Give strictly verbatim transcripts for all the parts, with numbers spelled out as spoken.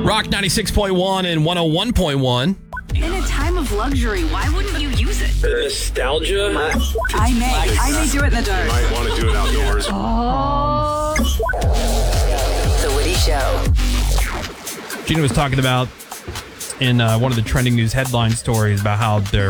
Rock ninety-six point one and one oh one point one. In a time of luxury, why wouldn't you use it? Nostalgia. I may. I may do it in the dark. Might want to do it outdoors. Oh. The Woody Show. Gina was talking about in uh, one of the trending news headline stories about how they're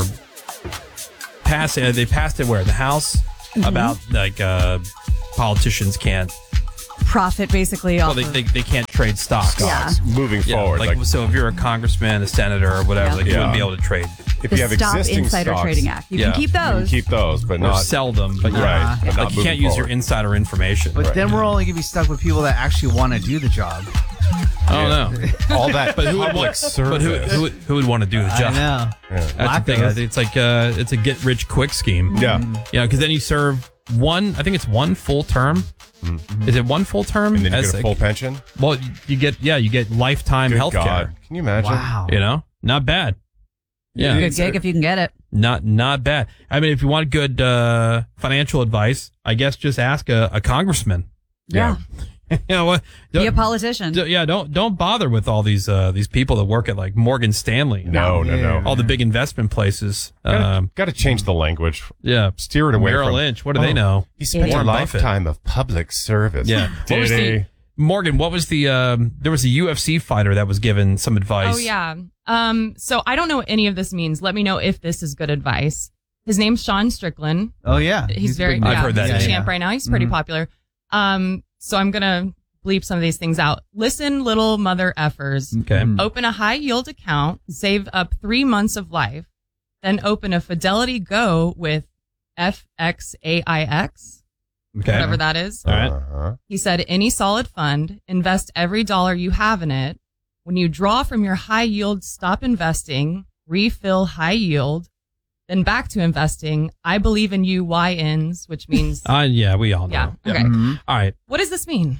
passing. Uh, they passed it where the House Mm-hmm. about like uh, politicians can't. Profit basically Well, off they, of- they they can't trade stocks. Yeah. Moving Yeah, forward. like, so if you're a congressman, a senator, or whatever, Yeah. like you Yeah. wouldn't be able to trade if the you have Stop existing Insider stocks, Trading Act. You Yeah. can keep you can those. keep those, but or not sell them. But right. yeah, but not like you moving can't use your forward. insider information. But Right. then we're only going to be stuck with people that actually want to do the job. I don't know. all that But who would public want? service. But who, who, would- who would want to do the I job? know. Yeah. That's the thing. Wackos. It's like uh, it's a get rich quick scheme. Yeah. You know, because then you serve one. I think it's one full term. Is it one full term? And then you As get a a- full pension. Well, you get yeah, you get lifetime Good health care. God. Can you imagine? Wow. You know, not bad. Yeah, Good gig if you can get it. not not bad. I mean, if you want good uh, financial advice, I guess just ask a, a congressman. Yeah. You know what? Be a Don't- politician. d- yeah, don't don't bother with all these uh, these people that work at like Morgan Stanley. No, no, no. all the big investment places. Gotta, Um, gotta change the language. yeah, Steer it away Merrill from Lynch. What do Oh, they know? He spent a Warren Buffett. lifetime of public service. Yeah. What was Did the, he? Morgan, what was the, um, there was a U F C fighter that was given some advice. Oh, yeah. Um, so I don't know what any of this means. Let me know if this is good advice. His name's Sean Strickland. Oh, yeah. He's, a very, big- yeah, I've heard that he's a name. champ right now. He's pretty Mhm. popular. Um, so I'm going to bleep some of these things out. Listen, little mother effers. Okay. Mm. Open a high yield account, save up three months of life, then open a Fidelity Go with F X A I X, Okay. whatever that is. All right. Uh-huh. He said, any solid fund, invest every dollar you have in it. When you draw from your high yield, stop investing, refill high yield, then back to investing. I believe in you, Y Ns, which means, Uh, yeah, we all know. yeah. Okay. Mhm. All right. What does this mean?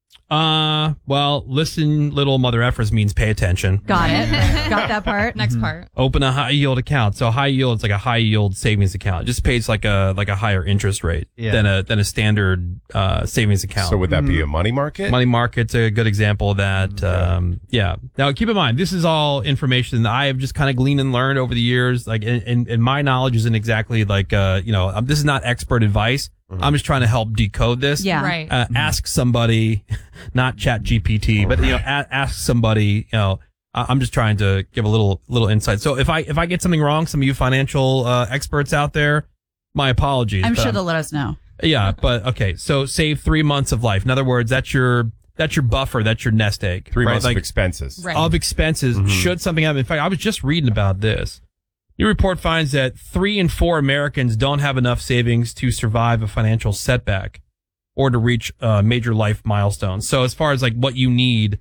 Uh, well, listen, little mother effers means pay attention. Got it. Got that part. Next part. Open a high yield account. So high yield is like a high yield savings account. It just pays like a like a higher interest rate Yeah. than a than a standard uh, savings account. So would that be a money market? Money market's a good example of that. Um, yeah. Now keep in mind, this is all information that I have just kind of gleaned and learned over the years. Like, and, and, and my knowledge isn't exactly like, uh, you know, um, this is not expert advice. I'm just trying to help decode this. Yeah. Right. Uh, ask somebody, not Chat G P T, but you know, a- ask somebody. You know, I- I'm just trying to give a little little insight. So if I if I get something wrong, some of you financial uh, experts out there, my apologies. I'm but sure they'll let us know. yeah, but okay. So save three months of life. In other words, that's your that's your buffer. That's your nest egg. Three right? months like, of expenses. Right. of expenses should something happen. In fact, I was just reading about this. New report finds that three in four Americans don't have enough savings to survive a financial setback or to reach uh, major life milestones. So as far as like what you need,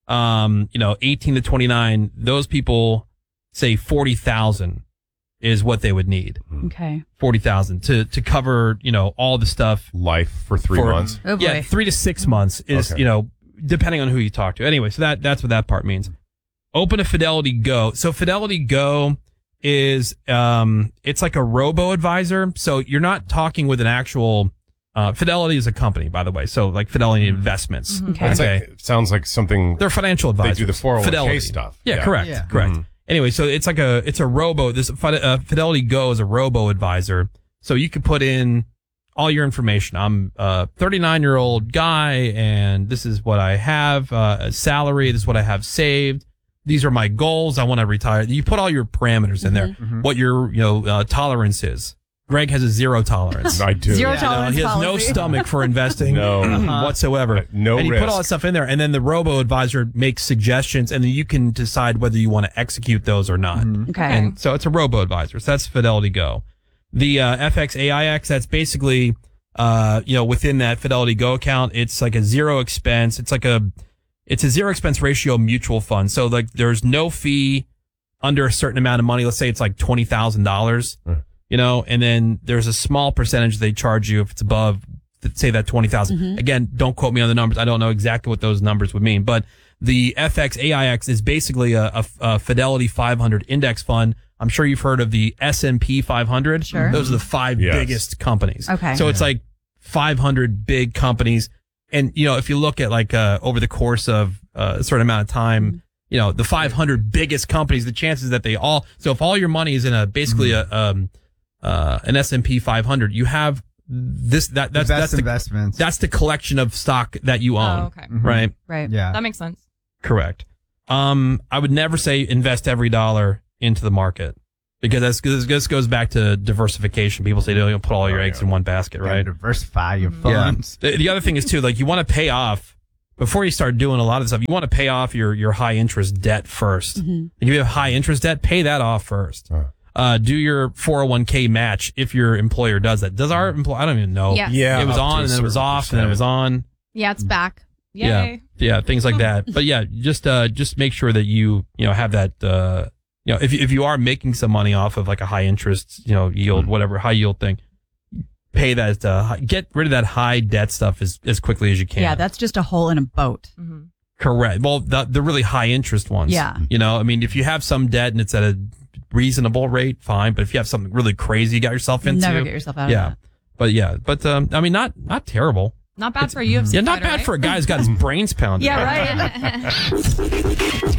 um, you know, eighteen to twenty-nine, those people say forty thousand is what they would need. Okay. forty thousand to, to cover, you know, all the stuff. Life for three For- months. Oh boy. Yeah, three to six months is, Okay. you know, depending on who you talk to. Anyway, so that that's what that part means. Open a Fidelity Go. So Fidelity Go is um it's like a robo advisor. So you're not talking with an actual uh Fidelity is a company, by the way. So like Fidelity Investments. Okay. It's Okay. like, it sounds like something They're financial they advisors. do the four oh one k Fidelity. stuff. Yeah, correct. Yeah. Correct. Mhm. Anyway, so it's like a it's a robo this Fide- uh, Fidelity Go is a robo advisor. So you can put in all your information. I'm a thirty-nine year old guy and this is what I have, uh, a salary. This is what I have saved. These are my goals. I want to retire. You put all your parameters in there, what your, you know, uh, tolerance is. Greg has a zero tolerance. I do. Zero You know, tolerance he has no policy. stomach for investing No. whatsoever. No and you put all that risk. stuff in there, and then the robo advisor makes suggestions, and then you can decide whether you want to execute those or not. Okay. And so it's a robo advisor. So that's Fidelity Go. The uh, F X A I X, that's basically, uh, you know, within that Fidelity Go account, it's like a zero expense. It's like a, it's a zero expense ratio mutual fund. So like there's no fee under a certain amount of money. Let's say it's like twenty thousand dollars, Right. you know, and then there's a small percentage they charge you if it's above, say that twenty thousand. Again, don't quote me on the numbers. I don't know exactly what those numbers would mean, but the F X A I X is basically a, a, a Fidelity five hundred index fund. I'm sure you've heard of the S and P five hundred. Sure. Those are the five Yes. biggest companies. Okay. So it's like five hundred big companies. And, you know, if you look at like, uh, over the course of uh, a certain amount of time, you know, the five hundred biggest companies, the chances that they all, so if all your money is in a, basically Mm-hmm. a, um, uh, an S and P five hundred, you have this, that, that's, the best that's the, investments. that's the collection of stock that you own. Oh, okay. Right? Right. yeah. That makes sense. Correct. Um, I would never say invest every dollar into the market because that's, this this goes back to diversification. People say, don't put all your Oh, eggs yeah. in one basket, Gotta right? diversify your Yeah. funds. The, the other thing is too, like you want to pay off before you start doing a lot of stuff. You want to pay off your, your high interest debt first. Mm-hmm. If you have high interest debt, pay that off first. Uh. Uh, do your four oh one k match if your employer does that. Does our employer, I don't even know. Yeah. Yeah. It was up to on a and then it was certain off and then it was percent. on. Yeah, it's back. Yay. Yeah. Yeah. Things like that. But yeah, just, uh, just make sure that you, you know, have that, uh, you know, if you, if you are making some money off of like a high interest, you know, yield, whatever, high yield thing, pay that, uh, hi- get rid of that high debt stuff as, as quickly as you can. Yeah, that's just a hole in a boat. hmm Correct. Well, the, the really high interest ones. Yeah. You know, I mean, if you have some debt and it's at a reasonable rate, fine. But if you have something really crazy you got yourself into, Never get yourself out yeah. of that. But yeah, but, um, I mean, not, not terrible. Not bad for a U F C Yeah, not fighter, bad right? for a guy who's got his brains pounded. Yeah, right.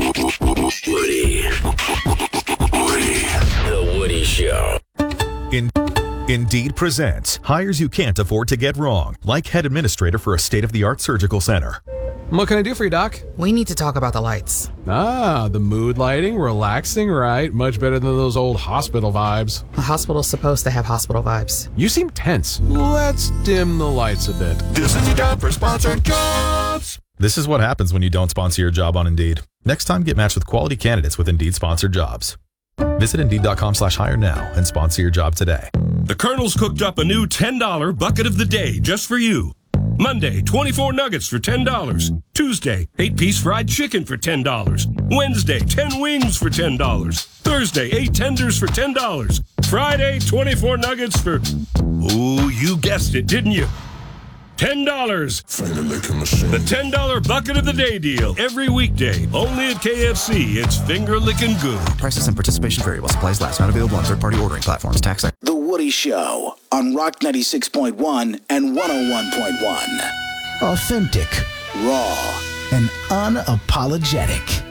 Woody. Woody. The Woody Show. In- Indeed presents hires you can't afford to get wrong, like head administrator for a state-of-the-art surgical center. What can I do for you, Doc? We need to talk about the lights. Ah, the mood lighting, relaxing, right? Much better than those old hospital vibes. A hospital's supposed to have hospital vibes. You seem tense. Let's dim the lights a bit. This is your time for sponsored jobs. This is what happens when you don't sponsor your job on Indeed. Next time, get matched with quality candidates with Indeed-sponsored jobs. Visit Indeed.com slash hire now and sponsor your job today. The Colonel's cooked up a new ten dollar bucket of the day just for you. Monday, twenty-four nuggets for ten dollars. Tuesday, eight piece fried chicken for ten dollars. Wednesday, ten wings for ten dollars. Thursday, eight tenders for ten dollars. Friday, twenty-four nuggets for... Ooh, you guessed it, didn't you? ten dollars. Finger licking machine. The ten dollar bucket of the day deal. Every weekday. Only at K F C. It's finger licking good. Prices and participation vary while supplies last. Not available on third-party ordering platforms. Tax. The Woody Show on Rock ninety-six point one and one oh one point one. Authentic, raw, and unapologetic.